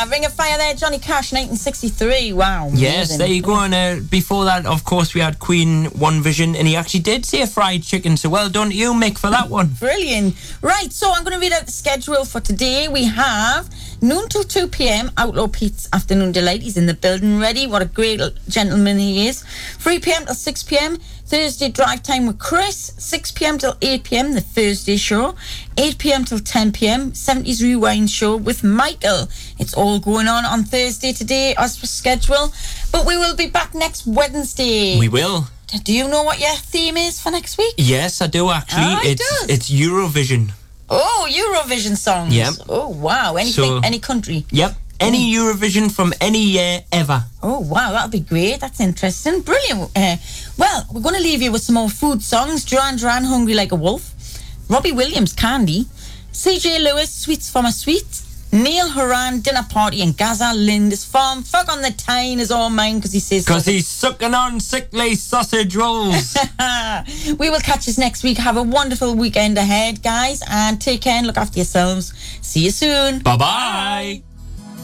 Ring of Fire there, Johnny Cash, 1963. Wow. Yes, amazing. there you go. And before that, of course, we had Queen, One Vision, and he actually did say fried chicken. So well done to you, Mick, for that one. Brilliant. Right, so I'm going to read out the schedule for today. We have noon till 2 p.m. Outlaw Pete's Afternoon Delight. He's in the building ready. What a great gentleman he is. 3 p.m. till 6 p.m. Thursday Drive Time with Chris. 6 p.m. till 8 p.m. the Thursday show. 8 p.m. till 10 p.m. 70s Rewind show with Michael. It's all going on Thursday today as per schedule. But we will be back next Wednesday. We will. Do you know what your theme is for next week? Yes, I do actually. It's Eurovision. Oh, Eurovision songs. Yep. Oh, wow. Anything, any country. Yep. Any Eurovision from any year ever. Oh, wow. That'll be great. That's interesting. Brilliant. Well, we're going to leave you with some more food songs. Duran Duran, Hungry Like a Wolf. Robbie Williams, Candy. CJ Lewis, Sweets from a Sweet. Neil Horan, Dinner Party, and Gaza Lindisfarne. Fuck on the Tyne is all mine because he says... Because he's sucking on sickly sausage rolls. We will catch us next week. Have a wonderful weekend ahead, guys, and take care and look after yourselves. See you soon. Bye-bye.